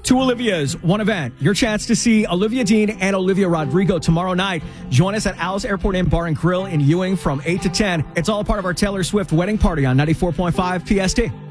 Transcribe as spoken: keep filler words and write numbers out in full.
Two Olivias, one event. Your chance to see Olivia Dean and Olivia Rodrigo tomorrow night. Join us at Al's Airport Inn Bar and Grill in Ewing from eight to ten. It's all part of our Taylor Swift wedding party on ninety-four point five P S T.